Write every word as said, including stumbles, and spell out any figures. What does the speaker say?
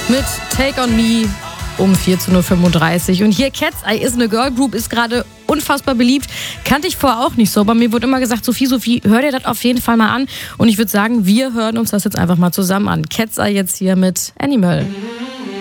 mit Take on Me um vierzehn Uhr fünfunddreißig. Und hier Cat's Eye ist eine Girl Group, ist gerade unfassbar beliebt. Kannte ich vorher auch nicht so, aber mir wurde immer gesagt, Sophie, Sophie, hör dir das auf jeden Fall mal an. Und ich würde sagen, wir hören uns das jetzt einfach mal zusammen an. Cat's Eye jetzt hier mit Animal.